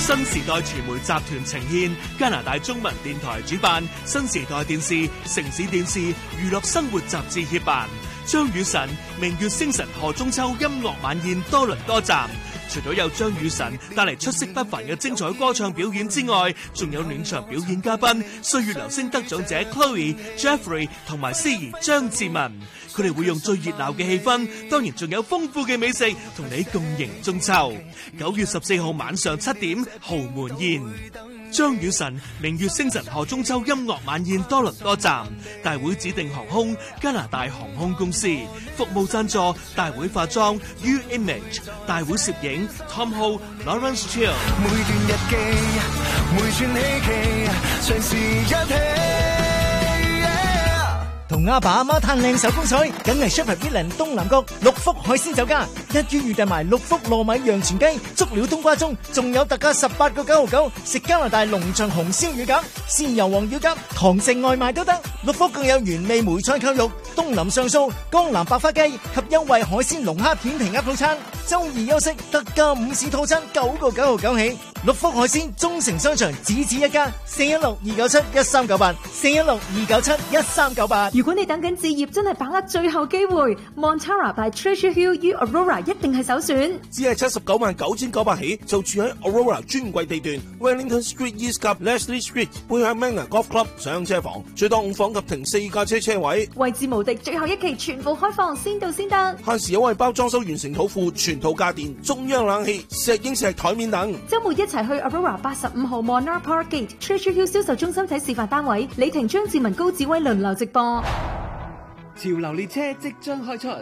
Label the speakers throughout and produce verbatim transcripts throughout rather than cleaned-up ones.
Speaker 1: 新時代傳媒集團呈獻，加拿大中文電台主辦，新時代電視、城市電視、娛樂生活雜誌協辦，張雨晨明月星辰賀中秋音樂晚宴多倫多站。除咗有張雨晨帶嚟出色不凡嘅精彩歌唱表演之外，仲有暖場表演嘉賓歲月流星得獎者 Chloe、Jeffrey 同埋司儀張志文。佢哋會用最熱鬧嘅氣氛，當然仲有豐富嘅美食，同你共迎中秋。九月十四號晚上七點，豪門宴。張雨晨明月星辰賀中秋音樂晚宴多倫多站，大會指定航空加拿大航空公司，服務贊助大會化妝 U Image， 大會攝影 Tom Ho、Lawrence Chiu。
Speaker 2: 每段日記，每串希冀，隨時一起。
Speaker 3: 同阿爸阿媽嘆靚手工菜，梗係 Chef Villain 東南角六福海鮮酒家，一於預訂埋六福糯米陽全雞、足料冬瓜盅，仲有特價十八個九毫九，食加拿大農場紅燒乳鴿、豉油黃乳鴿，堂食外賣都得。六福更有原味梅菜扣肉、東林上素、江南百花雞及優惠海鮮龍蝦片皮鴨套餐。周二休息特價午市套餐九個九毫九起。六福海鮮中城商場只此一家，四一六二九七一三九八，四一六二九七一三九八。
Speaker 4: 如果你等緊置業，真係把握最後機會 ，Montara by Treasure Hill U Aurora 一定係首選。
Speaker 5: 只係七十九萬九千九百起，就住喺 Aurora 專櫃地段 ，Wellington Street East 及 Leslie Street 背向 Manor Golf Club 上車房，最多五房及停四架車車位。
Speaker 4: 位置無敵，最後一期全部開放，先到先得。
Speaker 5: 限時優惠包裝修完成土庫、全套家電、中央冷氣、石英石台面等。
Speaker 4: 周末一齊去 Aurora 八十五號 Monarch Park Gate Treasure Hill 銷售中心睇示範單位，李婷、張志文、高志威輪流直播。
Speaker 6: 潮流列車即將開出，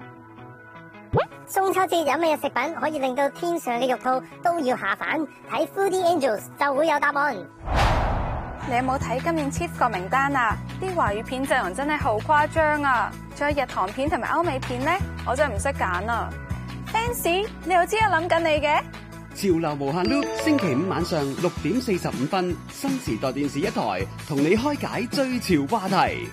Speaker 7: 中秋節有咩食品可以令到天上嘅肉兔都要下凡？睇 Foodie Angels 就會有答案。
Speaker 8: 你有冇睇今年 Chief 個名單啊？啲華語片陣容真係好誇張啊！仲有日韓片同埋歐美片呢？我真係唔識揀啊 ！Fancy， 你又知我諗緊你嘅？
Speaker 6: 潮流無限 loop， 星期五晚上六點四十五分，新時代電視一台同你開解最潮話題。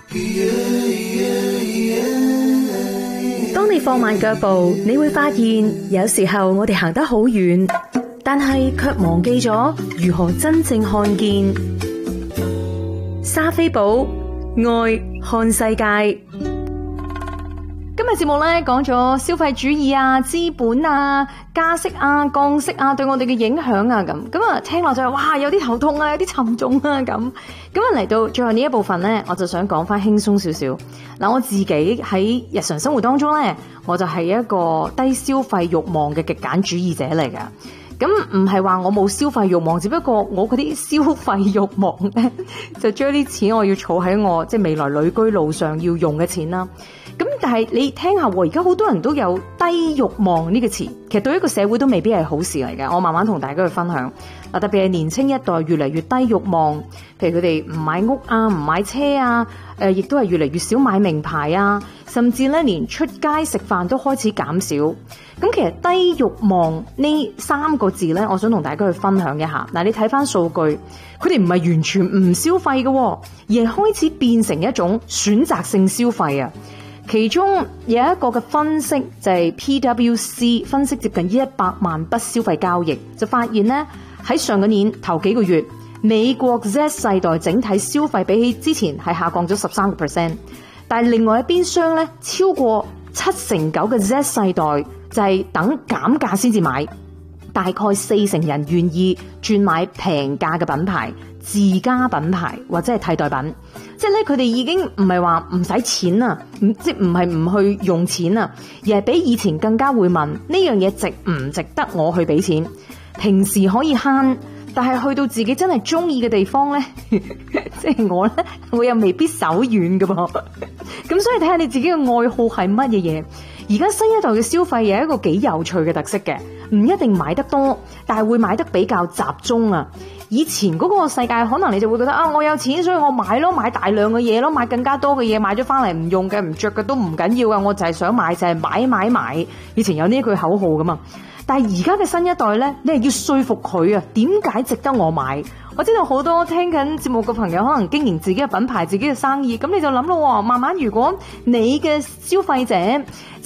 Speaker 4: 當你放慢腳步，你會發現有時候我哋行得好遠，但係卻忘記咗如何真正看見。莎菲寶愛看世界。今日節目咧講咗消費主義啊、資本啊、加息啊、降息啊對我哋嘅影響啊咁，咁啊聽落就係哇有啲頭痛啊，有啲沉重啊咁，咁啊嚟到最後呢一部分咧，我就想講翻輕鬆少少。嗱，我自己喺日常生活當中咧，我就係一個低消費慾望嘅極簡主義者嚟噶。咁唔係話我冇消費慾望，只不過我嗰啲消費慾望咧，就將啲錢我要儲喺我即係未來旅居路上要用嘅錢啦。咁但係你聽下，而家好多人都有低慾望呢個詞，其實對一個社會都未必係好事嚟嘅。我慢慢同大家去分享。嗱，特別係年青一代越嚟越低慾望，譬如佢哋唔買屋啊、唔買車啊，誒，亦都係越嚟越少買名牌啊，甚至咧連出街食飯都開始減少。咁其實低慾望呢三個字咧，我想同大家去分享一下。嗱，你睇翻數據，佢哋唔係完全唔消費嘅，而係開始變成一種選擇性消費啊。其中有一個嘅分析就係 P W C 分析接近一百萬筆消費交易，就發現咧喺上個年頭幾個月，美國 Z 世代整體消費比起之前係下降咗十三個 percent， 但係另外一邊廂咧超過七成九嘅 Z 世代就係等減價先至買，大概四成人願意轉買平價嘅品牌、自家品牌或者係替代品。即係咧，佢哋已經唔係話唔使錢啊，唔即係唔係唔去用錢啊，而係比以前更加會問呢樣嘢值唔值得我去俾錢。平時可以慳，但係去到自己真係中意嘅地方咧，即係我咧，我又未必手軟噶噃。咁所以睇下你自己嘅愛好係乜嘢嘢。而家新一代嘅消費有一個幾有趣嘅特色嘅，唔一定買得多，但係會買得比較集中啊。以前嗰個世界可能你就會覺得啊，我有錢所以我買咯，買大量嘅嘢咯，買更加多嘅嘢，買咗翻嚟唔用嘅唔着嘅都唔緊要啊，我就係想買就係買買買。以前有呢一句口號噶嘛，但係而家嘅新一代咧，你係要說服佢啊，點解值得我買？我知道好多聽緊節目嘅朋友可能經營自己嘅品牌、自己嘅生意，咁你就諗咯，慢慢如果你嘅消費者